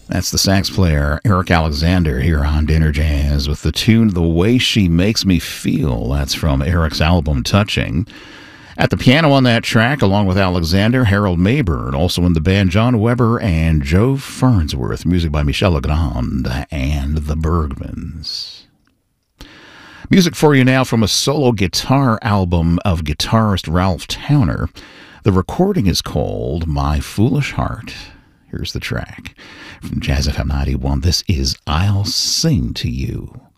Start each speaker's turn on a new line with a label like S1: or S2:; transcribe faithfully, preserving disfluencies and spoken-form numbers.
S1: That's the sax player Eric Alexander here on Dinner Jazz with the tune The Way She Makes Me Feel. That's from Eric's album Touching. At the piano on that track, along with Alexander, Harold Mayburn. Also in the band, John Weber and Joe Farnsworth. Music by Michel Legrand and the Bergmans. Music for you now from a solo guitar album of guitarist Ralph Towner. The recording is called My Foolish Heart. Here's the track. From Jazz F M ninety-one, this is I'll Sing to You.